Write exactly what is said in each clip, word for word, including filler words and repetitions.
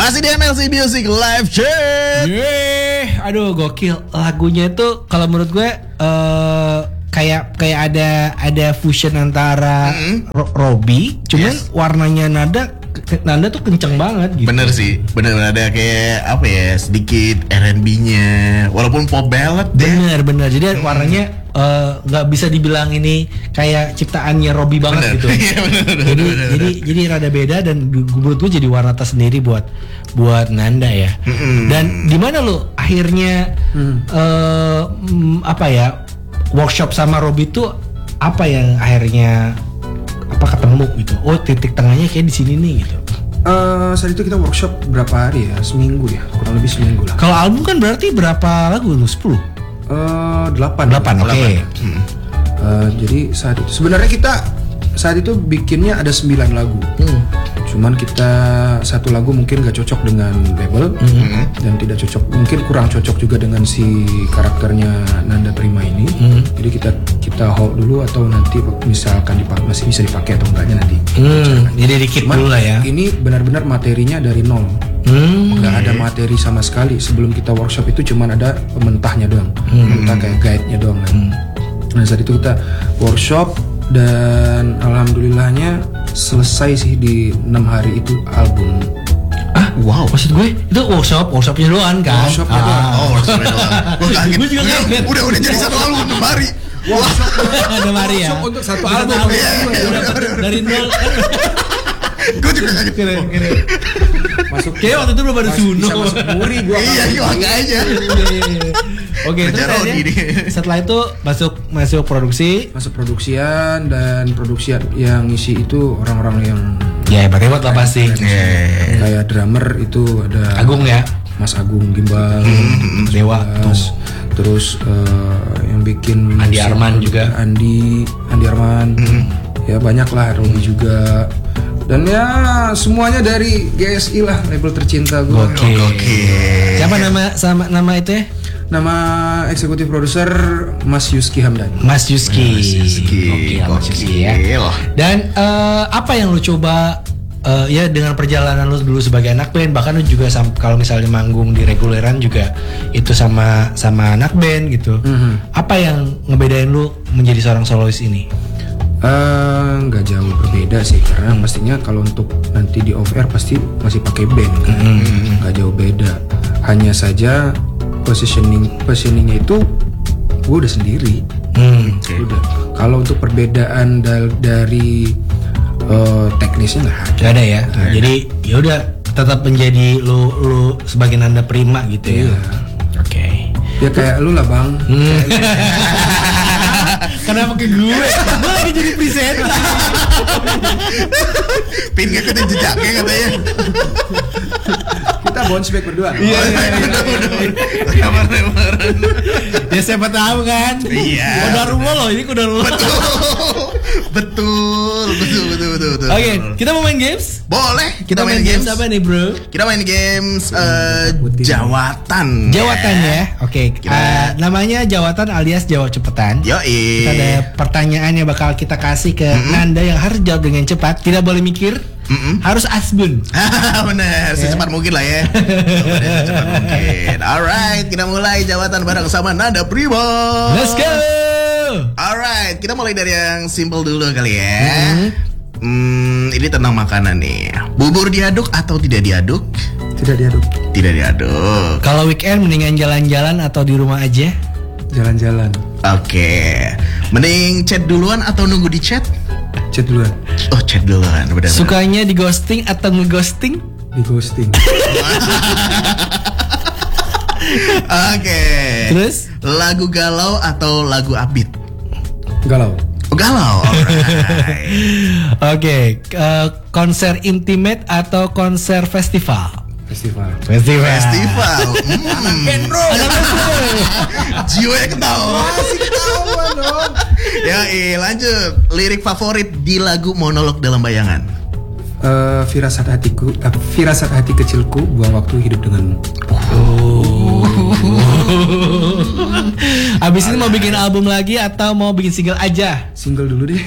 Masih di M L C Music Live Chat. Yeay, aduh gokil lagunya itu kalau menurut gue uh, kayak kayak ada ada fusion antara mm-hmm. Ro- Robby, cuman yes. warnanya nada Nanda tuh kenceng banget gitu. Bener sih, bener ada kayak apa ya sedikit R and B-nya, walaupun pop ballad deh. Bener bener, jadi hmm. warnanya nggak uh, bisa dibilang ini kayak ciptaannya Robby banget bener. Gitu. Iya, bener, bener, jadi bener, jadi bener. jadi rada beda dan menurut gue jadi warna tersendiri buat buat Nanda ya. Hmm. Dan di mana lo akhirnya hmm. uh, apa ya workshop sama Robby tuh apa yang akhirnya apa ketemu gitu, oh titik tengahnya kayak di sini nih gitu. Uh, saat itu kita workshop berapa hari ya, seminggu ya, kurang lebih seminggu lah. Kalau album kan berarti berapa lagu lu? sepuluh? Uh, delapan. Delapan, oke. Okay. Hmm. Uh, jadi saat itu sebenarnya kita saat itu bikinnya ada sembilan lagu. Hmm. Cuman kita satu lagu mungkin gak cocok dengan label mm-hmm. dan tidak cocok, mungkin kurang cocok juga dengan si karakternya Nanda Prima ini. Mm-hmm. Jadi kita kita hold dulu atau nanti misalkan dipakai, masih bisa dipakai atau enggaknya nanti. Mm, jadi dikit dulu lah ya. Ini benar-benar materinya dari nol. Mm, Gak okay. ada materi sama sekali. Sebelum kita workshop itu cuman ada mentahnya doang, mm. mentah kayak guide-nya doang kan. Mm. Nah saat itu kita workshop dan alhamdulillahnya selesai sih di enam hari itu album. Ah, wow. Maksud gue itu workshop, workshopnya doang kan? Workshopnya ah. doang. Oh, workshopnya doang. Gue kaget. Gue juga kaget. Udah udah jadi satu album enam hari. Workshop enam hari ya. Workshop untuk satu album. Iya, dari nol. Gue juga kaget. Keren, keren. Masuk kayak waktu itu belum ada Suno. Bisa masuk muri gua. Iya, makanya. Oke, terus akhirnya setelah itu masuk masuk produksi, masuk produksian dan produksian yang ngisi itu orang-orang yang ya hebat hebat lah pasti. Yeah. Kayak drummer itu ada Agung ya, Mas Agung Gimbal, mm-hmm. Dewa, terus, terus uh, yang bikin Andi Arman juga, Andi Andi Arman, mm-hmm. ya banyak lah, Robby mm-hmm. juga. Dan ya semuanya dari G S I lah, label tercinta gue. Oke. Okay. Okay. Siapa nama sama nama itu ya? Nama eksekutif produser Mas Yuski Hamdani. Mas Yuski. Mas Yuski. Oke, Mas Yuski ya. Dan uh, apa yang lu coba uh, ya dengan perjalanan lu dulu sebagai anak band, bahkan lu juga sam- kalau misalnya manggung di reguleran juga itu sama sama anak band gitu. Mm-hmm. Apa yang ngebedain lu menjadi seorang solois ini? Nggak uh, jauh berbeda sih, karena pastinya kalau untuk nanti di off air pasti masih pakai band kan, mm-hmm. nggak jauh beda. Hanya saja positioning positioningnya itu gue udah sendiri, mm, okay. udah. Kalau untuk perbedaan dal- dari uh, teknisnya nggak ada. Gak ada ya. Nah, jadi ya udah tetap menjadi lu lu sebagai Nanda Prima gitu ya. Iya. Oke. Okay. Ya kayak lu lah bang. Hmm. Kenapa ke gue? Gue lagi jadi presenter. Pin ngikutin jejaknya katanya. Kita bounce back berdua. Iya, iya, iya. Ya siapa tahu kan. Iya. Kodarullah loh, ini kodarullah. Betul. Betul, betul, betul, betul, betul. Oke, okay, kita mau main games? Boleh. Kita, kita main, main games. games apa nih, bro? Kita main games uh, Jawatan. Jawatan ya. Oke. Okay. Uh, namanya Jawatan alias jawab cepetan. Yoi. Kita ada pertanyaan yang bakal kita kasih ke mm-hmm. Nanda yang harus jawab dengan cepat. Tidak boleh mikir. Mm-hmm. Harus asbun. Bener, secepat yeah. mungkin lah ya. Secepat mungkin. Alright, kita mulai Jawatan bareng sama Nanda Prima. Let's go. Alright, kita mulai dari yang simple dulu kali ya. Mm-hmm. Hmm, ini tentang makanan nih. Bubur diaduk atau tidak diaduk? Tidak diaduk. Tidak diaduk. Kalau weekend mendingan jalan-jalan atau di rumah aja? Jalan-jalan. Oke. Okay. Mending chat duluan atau nunggu di chat? Chat duluan. Oh, chat duluan. Benar. Sukanya di ghosting atau nge-ghosting? Di ghosting. Oke. Okay. Terus? Lagu galau atau lagu upbeat? Galau. Oh, galau. Alright. Oke, okay. uh, konser intimate atau konser festival? Festival. Festival. Festival. Anak band bro. Jiwanya ketawa. Masih ketawa dong. Ya, eh lanjut. Lirik favorit di lagu Monolog Dalam Bayangan. Uh, firasat hatiku, uh, firasat hati kecilku, buang waktu hidup denganmu. Oh. Abis ini mau bikin album lagi atau mau bikin single aja? Single dulu deh.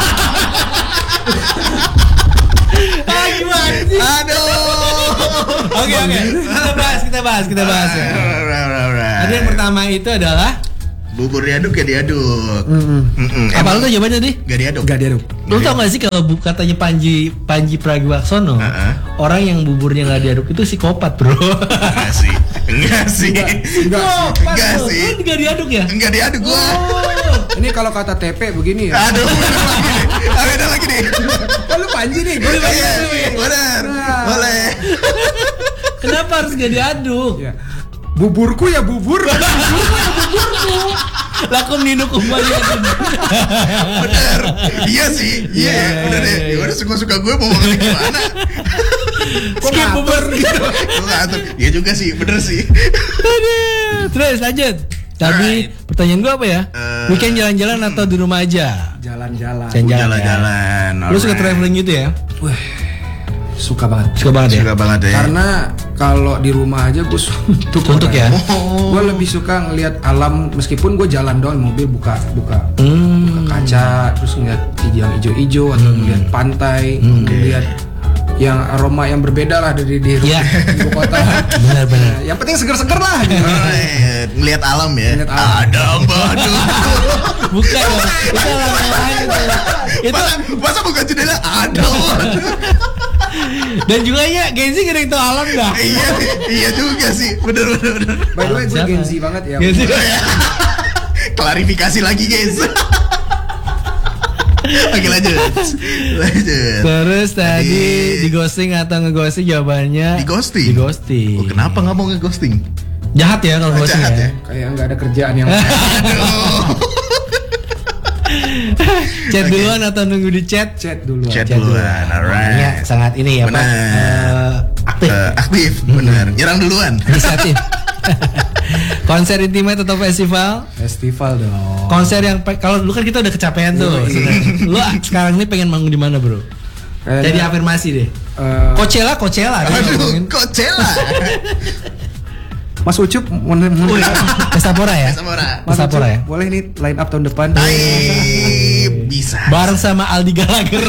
Ah, gimana sih? Aduh. Oke oke. Kita bahas, kita bahas, kita bahas ya. Tadi yang pertama itu adalah bubur diaduk ya diaduk. Mm-mm. apa lu tuh jawabannya nih? Gak diaduk. Gak diaduk. Lu tau gak sih kalau bu- katanya Panji Panji Pragiwaksono, Uh-uh. orang yang buburnya nggak diaduk itu psikopat bro. Enggak sih. Enggak sih. Enggak. Enggak Lu. sih. Lu nggak diaduk ya? Enggak diaduk gua. Oh. Ini kalau kata T P begini ya. Aduh, bener lagi nih. Ada lagi nih. Oh, lu Panji nih. Gue Iya, benar. Nah. Boleh. Kenapa harus nggak diaduk? Ya. Buburku ya bubur. Lakum dinukum waliyakum. Bener. Iya sih. Iya, Iya, bener iya, deh. iya. Ya udah suka-suka gue mau ngomongin gimana. Skip bubur gitu. Gue ngatur. Iya juga sih, bener sih. Aduh. Terus lanjut. Tadi pertanyaan gue apa ya? Eh, Weekend jalan-jalan atau di rumah aja? Jalan-jalan. Jalan-jalan. ya? Jalan-jalan. Lu suka alright. traveling gitu ya? Wah, suka banget. Suka banget ya? Suka banget ya. Karena kalau di rumah aja gue suntuk. Suntuk ya? Oh. Gue lebih suka ngelihat alam meskipun gue jalan doang mobil buka buka Hmm. kaca terus ngeliat yang hijau-hijau atau ngeliat pantai, ngeliat yang aroma yang berbeda lah dari di Iya. ibu kota. Benar-benar. Yang penting seger-seger lah. Gitu. Alright. Ngeliat alam ya. Ngeliat alam. Ada badu. Bukan dong. Itu alam lain itu. Itu Masa, masa bukan jendela? Ada badu. dan juga ya Gen Z gak ada yang tahu alam dah. Iya, iya juga sih. Bener bener bener. By the way gue Siapa? Gen Z banget ya. Gen Z. Klarifikasi lagi guys. Oke lanjut. Lanjut. Terus tadi Tadi- di ghosting atau ngeghosting jawabannya Di ghosting? Di ghosting. Oh, kenapa nggak mau nge-ghosting? Jahat ya kalau Oh, ghosting jahat ya. ya. Kayak nggak ada kerjaan yang Chat duluan atau nunggu di chat? chat duluan. Chat Chat duluan. Makanya Alright. sangat ini ya Pak. Benar. eh, aktif. Eh, aktif, benar. Nyerang duluan. Inisiatif. Konser intimate atau festival? Festival dong. Konser yang pe- kalau dulu kan kita udah kecapean tuh. Yoi. Lu sekarang ini pengen manggung di mana, Bro? Kayaknya, Jadi afirmasi deh. eh, Coachella, Coachella. dia Aduh, ngomongin. Coachella. Mas Ucup mau mau- Wih, Pestapora ya? Samora. Mas Pestapora Ucup, ya? boleh nih line up tahun depan. Hai, bisa. Bareng sama Aldi Gallagher.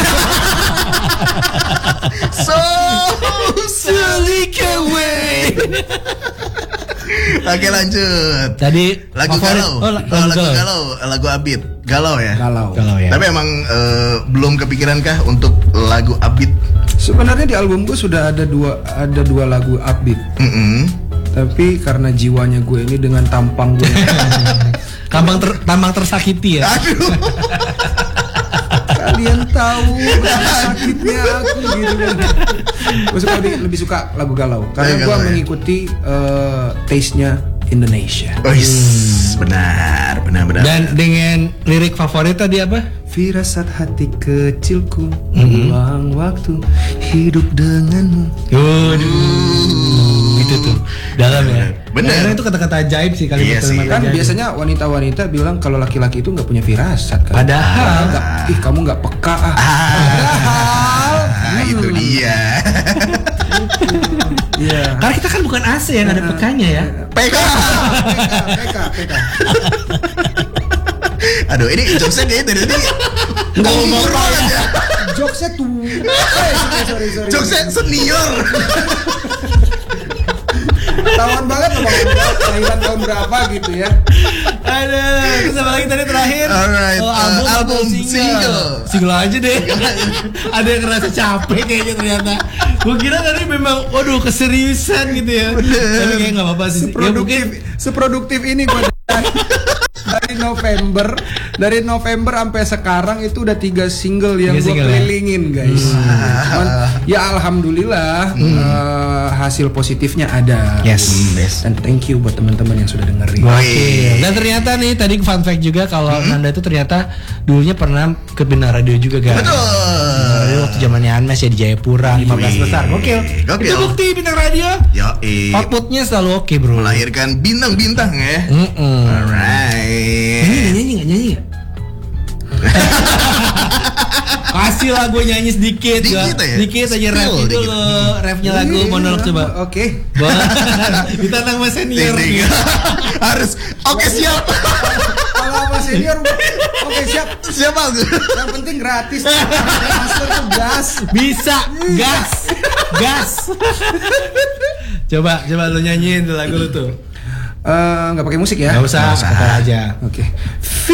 So Slick away. Oke lanjut. Tadi Lagu favorit- galau. Oh, la- Oh, lagu lagu galau. galau, lagu upbeat. Galau ya. Galau. Galau ya. Tapi emang eh, belum kepikiran kah untuk lagu upbeat? Sebenarnya di album gue sudah ada dua ada dua lagu upbeat. Mm-mm. Tapi karena jiwanya gue ini dengan tampang gue Tampang ter, tampang tersakiti ya. Aduh. kalian tahu betapa sakitnya aku gitu kan. Gue suka lebih, lebih suka lagu galau karena Lagu gue galau ya? mengikuti eh, taste-nya Indonesia. Oh, yes. benar, benar, benar. Dan dengan lirik favorit tadi apa? Firasat hati kecilku, ulang waktu hidup denganmu. Waduh, itu tuh dalam ya. Bener. Karena itu kata-kata ajaib sih kalimat Iya sih. kalimat Kan ajaib. biasanya wanita-wanita bilang kalau laki-laki itu nggak punya firasat kan. Padahal Nggak, ih kamu nggak peka ah. Ah, ah, itu dia. Iya. karena kita kan bukan A C yang ada pekanya ya. P K. P K, P K. Aduh, ini jokesnya kayaknya dari tadi nggak umur banget ya. Jokesnya tuh. Eh, sorry, sorry, sorry. Jokesnya senior. Ketahuan banget loh Bang. Kelahiran tahun berapa gitu ya. Ada terus apa lagi tadi terakhir? Alright, Oh, uh, album, atau album, single. Single aja deh. Ada yang ngerasa capek kayaknya ternyata. Gue kira tadi memang, waduh keseriusan gitu ya. Tapi kayak nggak apa-apa sih. Ya Seproduktif, mungkin seproduktif ini gue dari, dari November, dari November sampai sekarang itu udah tiga single yang Tiga gue single ya? kelilingin guys. Cuman, ya alhamdulillah eh, hasil positifnya ada. Yes. Hmm, yes. Dan thank you buat teman-teman yang sudah dengerin. Oke. Dan ternyata nih tadi fun fact juga kalau Nanda itu ternyata dulunya pernah ke Bina Radio juga kan. Betul. Radio waktu zamannya Anmes ya di Jayapura lima belas Wih. besar. Gokil. Gokil. Itu bukti Bintang Radio. Yo, eh, Outputnya selalu oke, Bro. melahirkan bintang-bintang ya. Mm-mm. Alright. Nyanyi nyanyi nggak nyanyi nggak? Kasih lah gue nyanyi sedikit, Dikit gak? aja. Dikit aja Spill rap itu dikit. loh, rapnya lagu Iya, monolog coba. Oke. Wah, ditantang sama senior. Ting, ting. Harus. Oke siap. Kalau sama senior, oke siap. Siap aku. Yang penting gratis. Master tuh gas. Bisa, gas, gas. Coba, coba lu nyanyiin tuh lagu lu tuh. Eh, nggak pakai musik ya? Nggak usah, Nggak usah. apa aja. Oke.